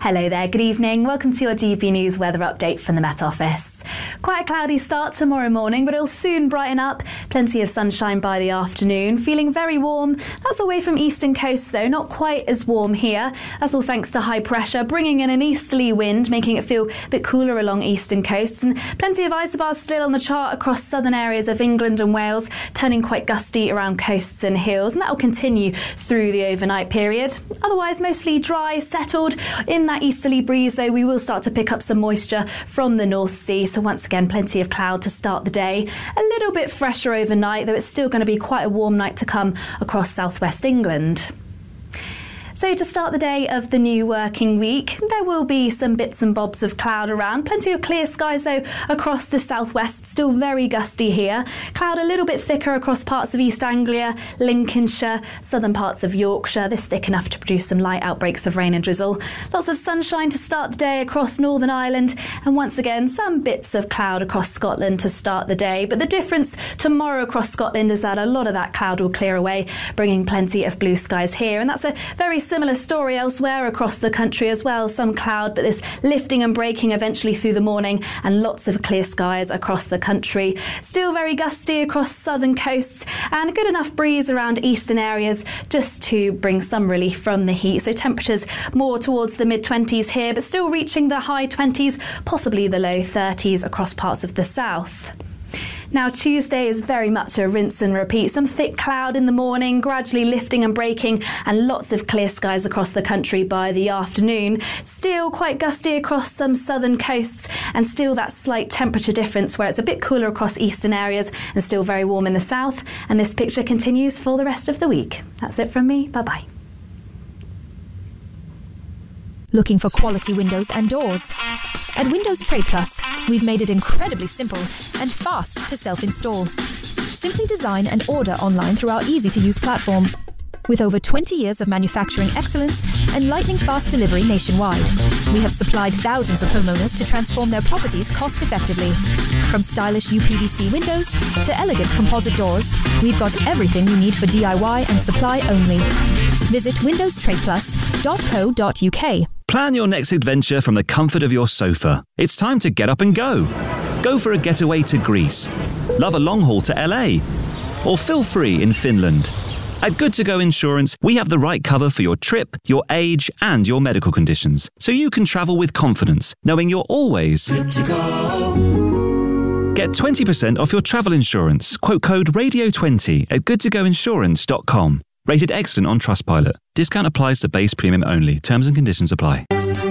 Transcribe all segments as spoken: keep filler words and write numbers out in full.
Hello there, good evening. Welcome to your D B News weather update from the Met Office. Quite a cloudy start tomorrow morning, but it'll soon brighten up. Plenty of sunshine by the afternoon. Feeling very warm. That's away from eastern coasts though, not quite as warm here. That's all thanks to high pressure, bringing in an easterly wind, making it feel a bit cooler along eastern coasts. And plenty of isobars still on the chart across southern areas of England and Wales, turning quite gusty around coasts and hills. And that will continue through the overnight period. Otherwise, mostly dry, settled. In that easterly breeze though, we will start to pick up some moisture from the North Sea. So once again, plenty of cloud to start the day. A little bit fresher overnight, though it's still going to be quite a warm night to come across southwest England. So to start the day of the new working week, there will be some bits and bobs of cloud around. Plenty of clear skies though across the southwest, still very gusty here. Cloud a little bit thicker across parts of East Anglia, Lincolnshire, southern parts of Yorkshire. This thick enough to produce some light outbreaks of rain and drizzle. Lots of sunshine to start the day across Northern Ireland, and once again some bits of cloud across Scotland to start the day. But the difference tomorrow across Scotland is that a lot of that cloud will clear away, bringing plenty of blue skies here, and that's a very similar story elsewhere across the country as well. Some cloud, but this lifting and breaking eventually through the morning, and lots of clear skies across the country. Still very gusty across southern coasts, and a good enough breeze around eastern areas just to bring some relief from the heat. So temperatures more towards the mid twenties here, but still reaching the high twenties, possibly the low thirties across parts of the south. Now, Tuesday is very much a rinse and repeat. Some thick cloud in the morning, gradually lifting and breaking, and lots of clear skies across the country by the afternoon. Still quite gusty across some southern coasts, and still that slight temperature difference where it's a bit cooler across eastern areas and still very warm in the south. And this picture continues for the rest of the week. That's it from me. Bye-bye. Looking for quality windows and doors? At Windows Trade Plus, we've made it incredibly simple and fast to self-install. Simply design and order online through our easy-to-use platform. With over twenty years of manufacturing excellence and lightning-fast delivery nationwide, we have supplied thousands of homeowners to transform their properties cost-effectively. From stylish U P V C windows to elegant composite doors, we've got everything you need for D I Y and supply only. Visit windows trade plus dot co dot U K. Plan your next adventure from the comfort of your sofa. It's time to get up and go. Go for a getaway to Greece. Love a long haul to L A. Or feel free in Finland. At Good To Go Insurance, we have the right cover for your trip, your age, and your medical conditions, so you can travel with confidence, knowing you're always good to go. Get twenty percent off your travel insurance. Quote code radio twenty at good to go insurance dot com. Rated excellent on Trustpilot. Discount applies to base premium only. Terms and conditions apply.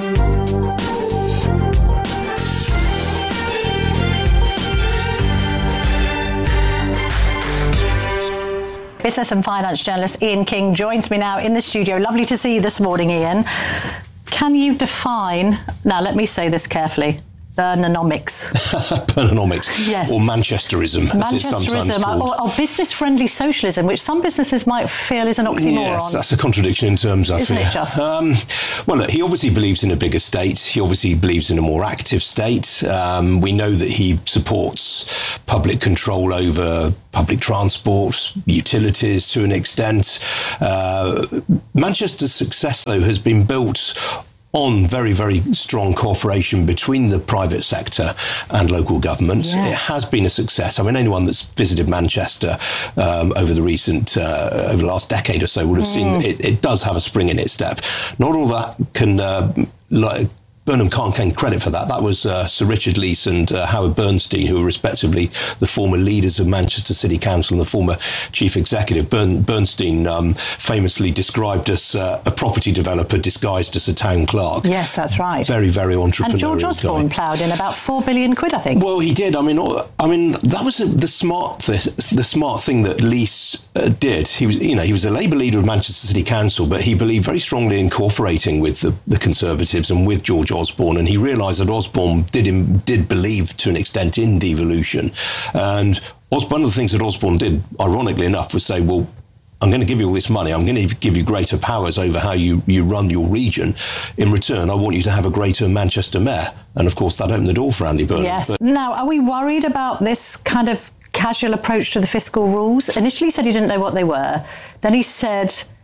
Business and finance journalist Ian King joins me now in the studio. Lovely to see you this morning, Ian. Can you define, now let me say this carefully, Burnonomics. Burnonomics, yes. Or Manchesterism, Manchesterism, as it's sometimes called. Or, or business-friendly socialism, which some businesses might feel is an oxymoron. Yes, that's a contradiction in terms, I Isn't fear. it just? Um, well, look, he obviously believes in a bigger state. He obviously believes in a more active state. Um, we know that he supports public control over public transport, utilities to an extent. Uh, Manchester's success, though, has been built on very, very strong cooperation between the private sector and local government. Yes. It has been a success. I mean, anyone that's visited Manchester um, over the recent, uh, over the last decade or so would have mm. seen it, it does have a spring in its step. Not all that can, uh, like, Burnham can't claim credit for that. That was uh, Sir Richard Leese and uh, Howard Bernstein, who were respectively the former leaders of Manchester City Council and the former chief executive. Bern- Bernstein um, famously described as uh, a property developer disguised as a town clerk. Yes, that's right. Very, very entrepreneurial. And George Osborne guy. ploughed in about four billion quid, I think. Well, he did. I mean, I mean, that was the smart, th- the smart thing that Leese uh, did. He was, you know, he was a Labour leader of Manchester City Council, but he believed very strongly in cooperating with the, the Conservatives and with George Osborne, and he realised that Osborne did him, did believe to an extent in devolution. And Os- one of the things that Osborne did, ironically enough, was say, well, I'm going to give you all this money. I'm going to give you greater powers over how you, you run your region. In return, I want you to have a greater Manchester mayor. And of course, that opened the door for Andy Burnham. Yes. But now, are we worried about this kind of casual approach to the fiscal rules? Initially he said he didn't know what they were. Then he said,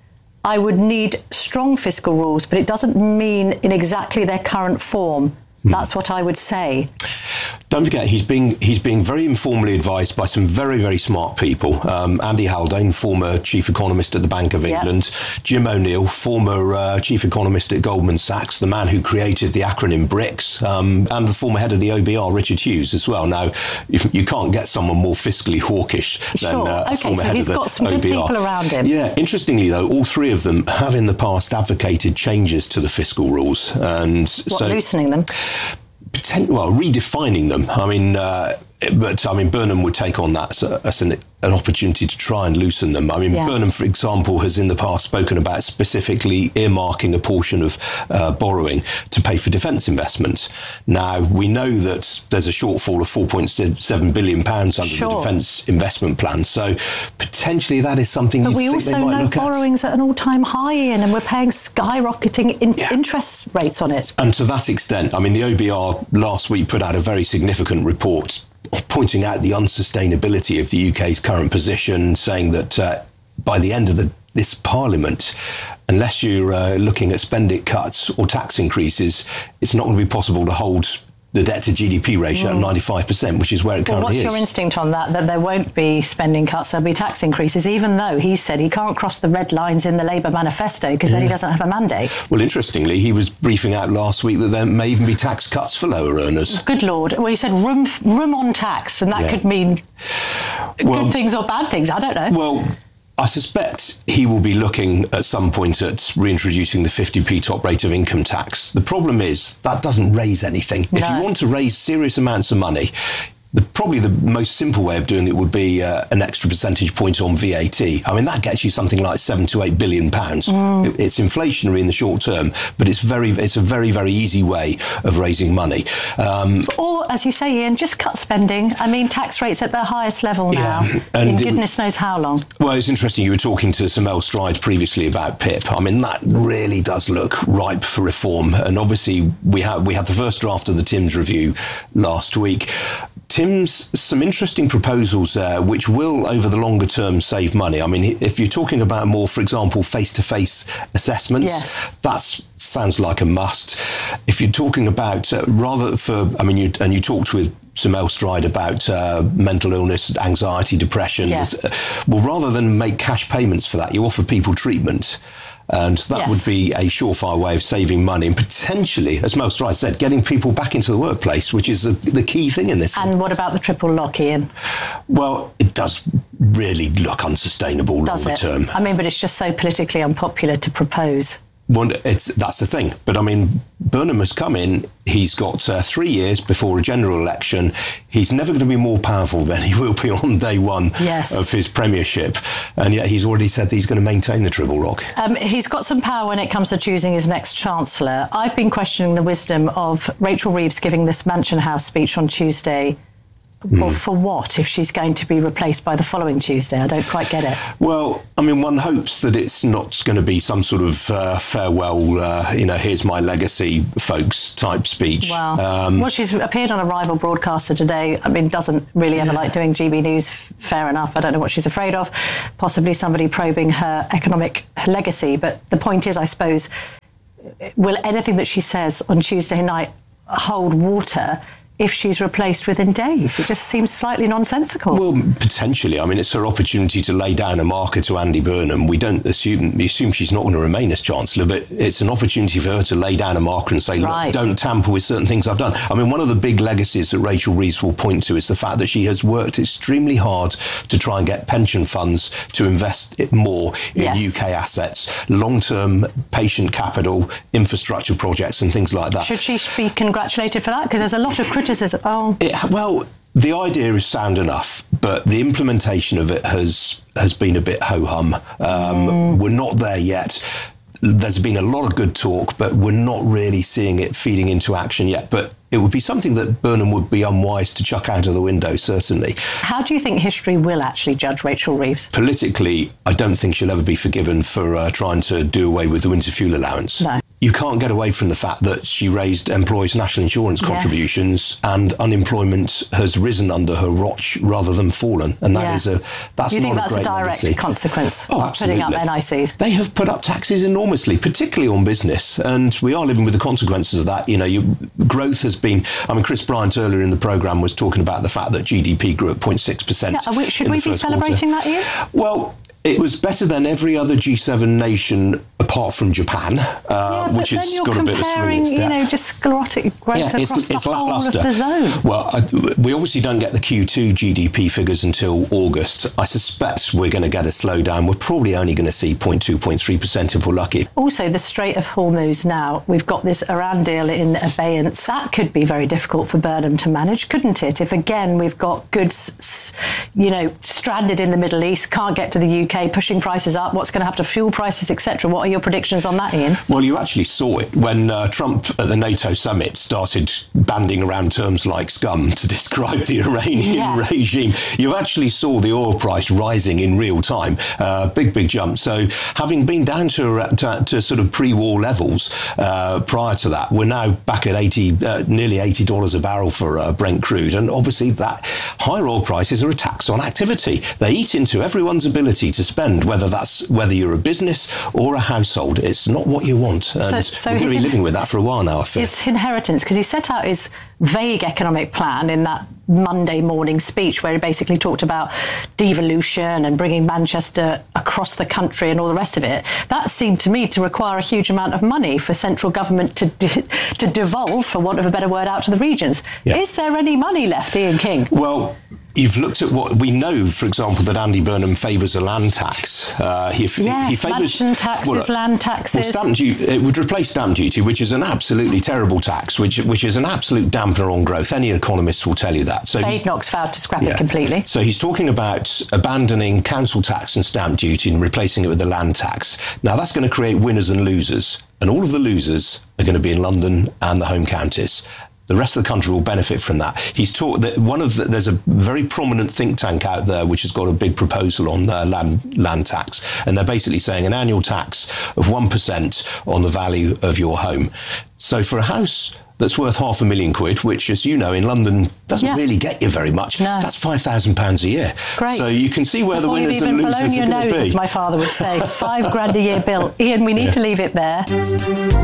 I would need strong fiscal rules, but it doesn't mean in exactly their current form. Mm. That's what I would say. Don't forget, he's being he's being very informally advised by some very, very smart people. Um, Andy Haldane, former chief economist at the Bank of England. Yep. Jim O'Neill, former uh, chief economist at Goldman Sachs, the man who created the acronym BRICS, um, and the former head of the O B R, Richard Hughes, as well. Now, if, you can't get someone more fiscally hawkish than sure. uh, a okay, former so head he's of the got some O B R. good people around him. Yeah, interestingly, though, all three of them have in the past advocated changes to the fiscal rules. And what, so, loosening them? Potent, well, redefining them. I mean, uh, but I mean, Burnham would take on that as an, an opportunity to try and loosen them. I mean, yeah. Burnham, for example, has in the past spoken about specifically earmarking a portion of uh, borrowing to pay for defence investments. Now, we know that there's a shortfall of four point seven billion pounds under sure. the defence investment plan. So potentially that is something but you think they might look at. But we also know borrowing's at an all-time high, Ian, and we're paying skyrocketing in yeah. interest rates on it. And to that extent, I mean, the O B R last week put out a very significant report pointing out the unsustainability of the U K's current position, saying that uh, by the end of the, this Parliament, unless you're uh, looking at spending cuts or tax increases, it's not going to be possible to hold the debt to G D P ratio mm. at ninety-five percent, which is where it well, currently what's is. What's your instinct on that, that there won't be spending cuts, there'll be tax increases, even though he said he can't cross the red lines in the Labour manifesto because yeah. then he doesn't have a mandate? Well, interestingly, he was briefing out last week that there may even be tax cuts for lower earners. Good Lord. Well, he said room room on tax, and that yeah. could mean well, good things or bad things. I don't know. Well, I suspect he will be looking at some point at reintroducing the fifty p top rate of income tax. The problem is that doesn't raise anything. No. If you want to raise serious amounts of money, the, probably the most simple way of doing it would be uh, an extra percentage point on V A T. I mean, that gets you something like seven to eight billion pounds. Mm. It, it's inflationary in the short term, but it's very, it's a very, very easy way of raising money. Um, or, as you say, Ian, just cut spending. I mean, tax rates at their highest level now. Yeah, and in goodness it, knows how long. Well, it's interesting. You were talking to Sir Mel Stride previously about P I P. I mean, that really does look ripe for reform. And obviously, we have we had the first draft of the Timms review last week. Tim's some interesting proposals there, which will, over the longer term, save money. I mean, if you're talking about more, for example, face-to-face assessments, yes. that sounds like a must. If you're talking about uh, rather for, I mean, you, and you talked with Sir Mel Stride about uh, mental illness, anxiety, depression. Yeah. Well, rather than make cash payments for that, you offer people treatment. And that yes. would be a surefire way of saving money and potentially, as Mel Stride said, getting people back into the workplace, which is a, the key thing in this. And what about the triple lock, Ian? Well, it does really look unsustainable does longer it? term. I mean, but it's just so politically unpopular to propose. Well, it's, that's the thing. But I mean, Burnham has come in. He's got uh, three years before a general election. He's never going to be more powerful than he will be on day one yes. of his premiership. And yet he's already said that he's going to maintain the triple lock. Um, he's got some power when it comes to choosing his next chancellor. I've been questioning the wisdom of Rachel Reeves giving this Mansion House speech on Tuesday. Mm. Well, for what, if she's going to be replaced by the following Tuesday? I don't quite get it. Well, I mean, one hopes that it's not going to be some sort of uh, farewell, uh, you know, here's my legacy, folks, type speech. Wow. Um, well, she's appeared on a rival broadcaster today. I mean, doesn't really ever like doing G B News. Fair enough. I don't know what she's afraid of. Possibly somebody probing her economic legacy. But the point is, I suppose, will anything that she says on Tuesday night hold water if she's replaced within days? It just seems slightly nonsensical. Well, potentially. I mean, it's her opportunity to lay down a marker to Andy Burnham. We don't assume, we assume she's not going to remain as Chancellor, but it's an opportunity for her to lay down a marker and say, right. look, don't tamper with certain things I've done. I mean, one of the big legacies that Rachel Reeves will point to is the fact that she has worked extremely hard to try and get pension funds to invest it more in yes. U K assets, long-term patient capital, infrastructure projects and things like that. Should she be congratulated for that? Because there's a lot of criticism. Oh. It, well, the idea is sound enough, but the implementation of it has has been a bit ho-hum. Um, mm. We're not there yet. There's been a lot of good talk, but we're not really seeing it feeding into action yet. But it would be something that Burnham would be unwise to chuck out of the window, certainly. How do you think history will actually judge Rachel Reeves? Politically, I don't think she'll ever be forgiven for uh, trying to do away with the winter fuel allowance. No. you can't get away from the fact that she raised employees' national insurance contributions, yes. and unemployment has risen under her watch rather than fallen, and that yeah. is a that's you not think a that's great a direct legacy. consequence oh, of absolutely. putting up N I Cs? They have put up taxes enormously, particularly on business, and we are living with the consequences of that. You know, you, growth has been. I mean, Chris Bryant earlier in the programme was talking about the fact that G D P grew at zero point six percent. Yeah, we, should we be celebrating quarter. that, Ian? Well, it was better than every other G seven nation apart from Japan, uh, yeah, which has got a bit of a swing you know, just sclerotic growth yeah, across it's, the it's whole lackluster. of the zone. Well, I, we obviously don't get the Q two G D P figures until August. I suspect we're going to get a slowdown. We're probably only going to see zero point two, zero point three percent if we're lucky. Also, the Strait of Hormuz now, we've got this Iran deal in abeyance. That could be very difficult for Burnham to manage, couldn't it? If, again, we've got goods, you know, stranded in the Middle East, can't get to the U K, pushing prices up, what's going to happen to fuel prices, et cetera. What are your predictions on that, Ian? Well, you actually saw it when uh, Trump at the NATO summit started banding around terms like scum to describe the Iranian yeah. regime. You actually saw the oil price rising in real time. Uh, big, big jump. So having been down to, to, to sort of pre-war levels uh, prior to that, we're now back at eighty, uh, nearly eighty dollars a barrel for uh, Brent crude. And obviously that higher oil prices are a tax on activity. They eat into everyone's ability to spend, whether that's whether you're a business or a household. It's not what you want. And so, so we're going to be living with that for a while now, I feel. His inheritance, because he set out his vague economic plan in that Monday morning speech where he basically talked about devolution and bringing Manchester across the country and all the rest of it. That seemed to me to require a huge amount of money for central government to de- to devolve, for want of a better word, out to the regions. Yeah. Is there any money left, Ian King? Well, you've looked at what we know, for example, that Andy Burnham favours a land tax. Uh, he, yes, he favours mansion taxes, well, land taxes. Well, stamp duty, it would replace stamp duty, which is an absolutely terrible tax, which which is an absolute dampener on growth. Any economist will tell you that. So Badenoch's vowed to scrap yeah. it completely. So he's talking about abandoning council tax and stamp duty and replacing it with the land tax. Now that's going to create winners and losers, and all of the losers are going to be in London and the home counties. The rest of the country will benefit from that. He's taught that one of the, there's a very prominent think tank out there which has got a big proposal on uh, land land tax, and they're basically saying an annual tax of one percent on the value of your home. So for a house that's worth half a million quid, which, as you know, in London doesn't yeah. really get you very much. No. That's five thousand pounds a year. Great. So you can see where Before the winners and losers are going to be. as my father would say. Five grand a year bill. Ian, we need yeah. to leave it there.